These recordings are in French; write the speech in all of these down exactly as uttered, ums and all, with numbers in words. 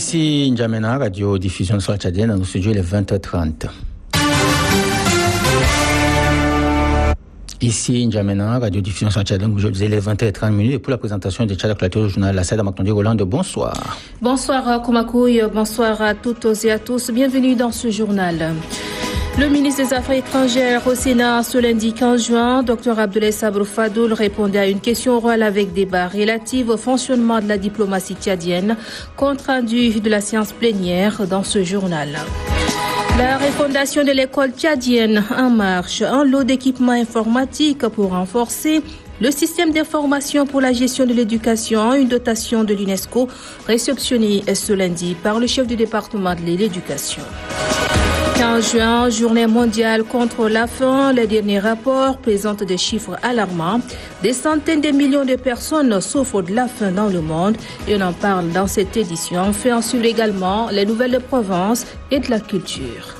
Ici N'Djamena, radio diffusion sur la Tchadienne, dans nos studios, il est vingt heures trente. Ici N'Djamena, radio diffusion sur la Tchadienne, aujourd'hui il est vingt heures trente minutes et pour la présentation des Tchad Actu, journal La Sada Maktondi Rolande, bonsoir. Bonsoir Komakouy, bonsoir à toutes et à tous, bienvenue dans ce journal. Le ministre des Affaires étrangères au Sénat ce lundi quinze juin, Dr Abdoulaye Sabro Fadoul répondait à une question orale avec débat relative au fonctionnement de la diplomatie tchadienne, compte rendu de la séance plénière dans ce journal. La refondation de l'école tchadienne en marche, un lot d'équipements informatiques pour renforcer le système d'information pour la gestion de l'éducation, une dotation de l'UNESCO réceptionnée ce lundi par le chef du département de l'éducation. quinze juin, journée mondiale contre la faim. Les derniers rapports présentent des chiffres alarmants. Des centaines de millions de personnes souffrent de la faim dans le monde et on en parle dans cette édition. On fait en suivre également les nouvelles de Provence et de la culture.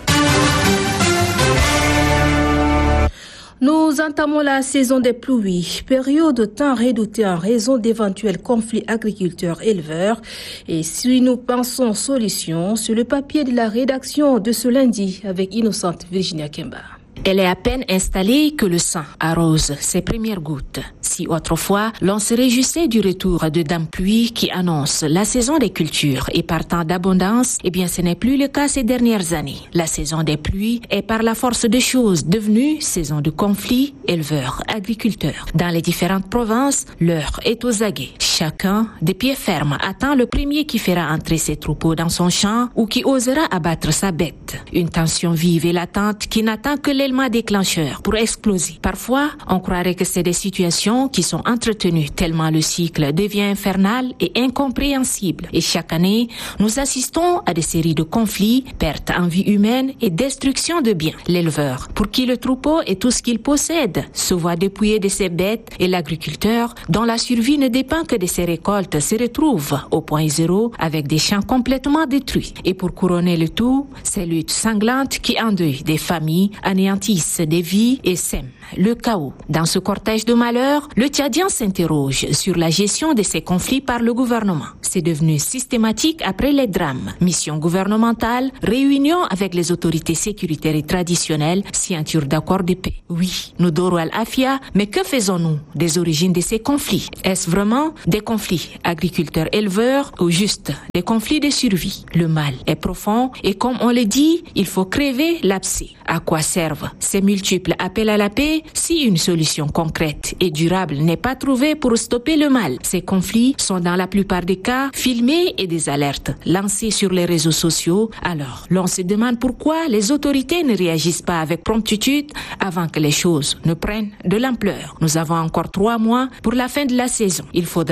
Nous entamons la saison des pluies, période de temps redoutée en raison d'éventuels conflits agriculteurs-éleveurs. Et si nous pensons solution, sur le papier de la rédaction de ce lundi avec Innocente Virginia Kemba. Elle est à peine installée que le sang arrose ses premières gouttes. Si autrefois, l'on se réjouissait du retour de Dame Pluie qui annonce la saison des cultures et partant d'abondance, eh bien ce n'est plus le cas ces dernières années. La saison des pluies est par la force des choses devenue saison de conflits éleveurs-agriculteurs. Dans les différentes provinces, l'heure est aux aguets. Chacun, des pieds fermes, attend le premier qui fera entrer ses troupeaux dans son champ ou qui osera abattre sa bête. Une tension vive et latente qui n'attend que l'élément déclencheur pour exploser. Parfois, on croirait que c'est des situations qui sont entretenues tellement le cycle devient infernal et incompréhensible. Et chaque année, nous assistons à des séries de conflits, pertes en vie humaine et destruction de biens. L'éleveur, pour qui le troupeau est tout ce qu'il possède, se voit dépouillé de ses bêtes et l'agriculteur, dont la survie ne dépend que de ses récoltes, se retrouve au point zéro avec des champs complètement détruits. Et pour couronner le tout, ces luttes sanglantes qui endeuillent des familles, anéantissent des vies et sèment le chaos. Dans ce cortège de malheur, le Tchadien s'interroge sur la gestion de ces conflits par le gouvernement. C'est devenu systématique après les drames. Mission gouvernementale, réunion avec les autorités sécuritaires et traditionnelles, signature d'accords de paix. Oui, nous Doro al-Afia, mais que faisons-nous des origines de ces conflits? Est-ce vraiment des conflits agriculteurs-éleveurs ou juste des conflits de survie? Le mal est profond et comme on le dit, il faut crever l'abcès. À quoi servent ces multiples appels à la paix si une solution concrète et durable n'est pas trouvée pour stopper le mal? Ces conflits sont dans la plupart des cas filmés et des alertes lancées sur les réseaux sociaux. Alors, l'on se demande pourquoi les autorités ne réagissent pas avec promptitude avant que les choses ne prennent de l'ampleur. Nous avons encore trois mois pour la fin de la saison. Il faudra